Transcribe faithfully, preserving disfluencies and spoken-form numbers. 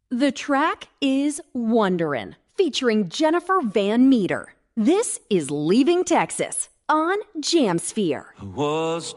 The track is Wonderin', featuring Jennifer Van Meter. This is Leaving Texas on Jamsphere. I was